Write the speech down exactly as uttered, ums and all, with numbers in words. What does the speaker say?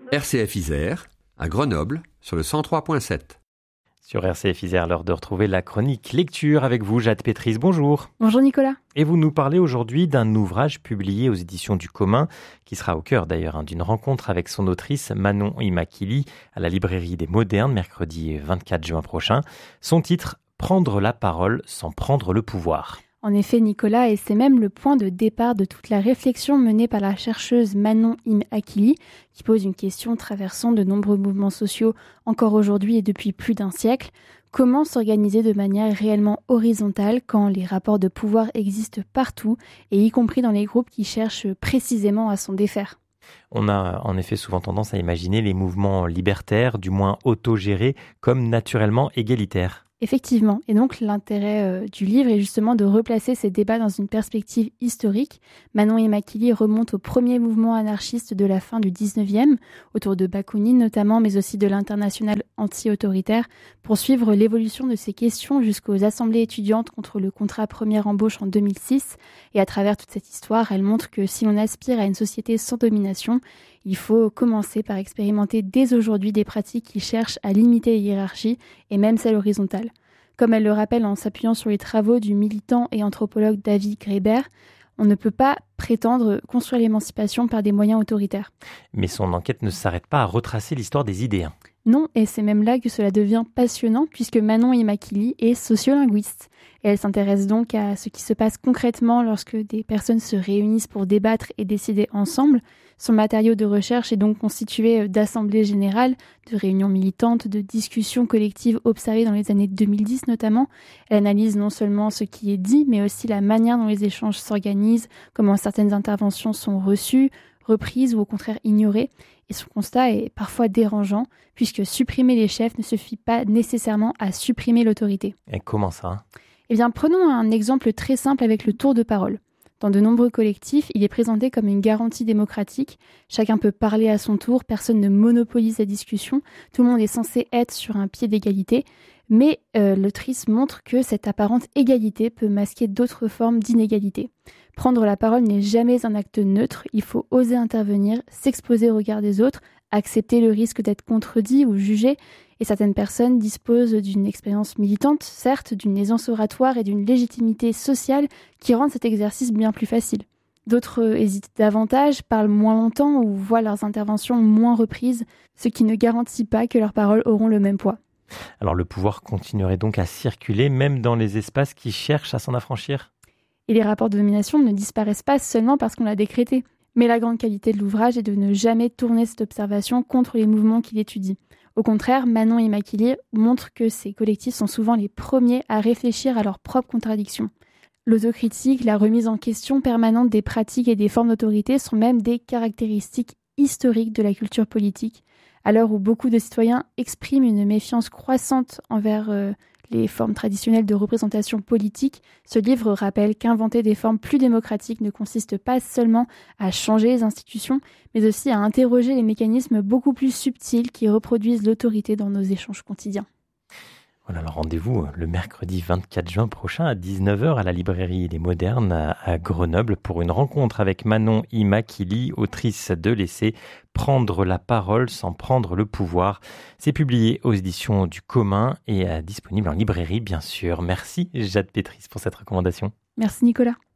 R C F Isère, à Grenoble, sur le cent trois virgule sept. Sur R C F Isère, l'heure de retrouver la chronique lecture avec vous, Jade Pétris. Bonjour. Bonjour Nicolas. Et vous nous parlez aujourd'hui d'un ouvrage publié aux éditions du Commun, qui sera au cœur d'ailleurs hein, d'une rencontre avec son autrice Manon Imakili à la librairie des Modernes, mercredi vingt-quatre juin prochain. Son titre, Prendre la parole sans prendre le pouvoir. En effet, Nicolas, et c'est même le point de départ de toute la réflexion menée par la chercheuse Manon Imakili, qui pose une question traversant de nombreux mouvements sociaux encore aujourd'hui et depuis plus d'un siècle. Comment s'organiser de manière réellement horizontale quand les rapports de pouvoir existent partout, et y compris dans les groupes qui cherchent précisément à s'en défaire ? On a en effet souvent tendance à imaginer les mouvements libertaires, du moins autogérés, comme naturellement égalitaires. Effectivement, et donc l'intérêt euh, du livre est justement de replacer ces débats dans une perspective historique. Manon Imakili remonte au premier mouvement anarchiste de la fin du dix-neuvième, autour de Bakounine notamment, mais aussi de l'internationale anti-autoritaire, pour suivre l'évolution de ces questions jusqu'aux assemblées étudiantes contre le contrat première embauche en deux mille six. Et à travers toute cette histoire, elle montre que si l'on aspire à une société sans domination, il faut commencer par expérimenter dès aujourd'hui des pratiques qui cherchent à limiter les hiérarchies et même celles horizontales. Comme elle le rappelle en s'appuyant sur les travaux du militant et anthropologue David Graeber, on ne peut pas prétendre construire l'émancipation par des moyens autoritaires. Mais son enquête ne s'arrête pas à retracer l'histoire des idées. Hein. Non, et c'est même là que cela devient passionnant puisque Manon Imakili est sociolinguiste. Et elle s'intéresse donc à ce qui se passe concrètement lorsque des personnes se réunissent pour débattre et décider ensemble. Son matériau de recherche est donc constitué d'assemblées générales, de réunions militantes, de discussions collectives observées dans les années deux mille dix notamment. Elle analyse non seulement ce qui est dit, mais aussi la manière dont les échanges s'organisent, comment certaines interventions sont reçues, reprises ou au contraire ignorées. Et son constat est parfois dérangeant, puisque supprimer les chefs ne suffit pas nécessairement à supprimer l'autorité. Et comment ça ? Eh bien, prenons un exemple très simple avec le tour de parole. Dans de nombreux collectifs, il est présenté comme une garantie démocratique. Chacun peut parler à son tour, personne ne monopolise la discussion, tout le monde est censé être sur un pied d'égalité. Mais euh, l'autrice montre que cette apparente égalité peut masquer d'autres formes d'inégalité. Prendre la parole n'est jamais un acte neutre, il faut oser intervenir, s'exposer au regard des autres, accepter le risque d'être contredit ou jugé. Et certaines personnes disposent d'une expérience militante, certes, d'une aisance oratoire et d'une légitimité sociale qui rendent cet exercice bien plus facile. D'autres hésitent davantage, parlent moins longtemps ou voient leurs interventions moins reprises, ce qui ne garantit pas que leurs paroles auront le même poids. Alors le pouvoir continuerait donc à circuler, même dans les espaces qui cherchent à s'en affranchir ? Et les rapports de domination ne disparaissent pas seulement parce qu'on l'a décrété. Mais la grande qualité de l'ouvrage est de ne jamais tourner cette observation contre les mouvements qu'il étudie. Au contraire, Manon Imakili montre que ces collectifs sont souvent les premiers à réfléchir à leurs propres contradictions. L'autocritique, la remise en question permanente des pratiques et des formes d'autorité sont même des caractéristiques historiques de la culture politique. À l'heure où beaucoup de citoyens expriment une méfiance croissante envers euh, les formes traditionnelles de représentation politique, ce livre rappelle qu'inventer des formes plus démocratiques ne consiste pas seulement à changer les institutions, mais aussi à interroger les mécanismes beaucoup plus subtils qui reproduisent l'autorité dans nos échanges quotidiens. Voilà, alors rendez-vous le mercredi vingt-quatre juin prochain à dix-neuf heures à la librairie des Modernes à Grenoble pour une rencontre avec Manon Imakili, autrice de l'essai Prendre la parole sans prendre le pouvoir. C'est publié aux éditions du Commun et disponible en librairie bien sûr. Merci Jade Pétris pour cette recommandation. Merci Nicolas.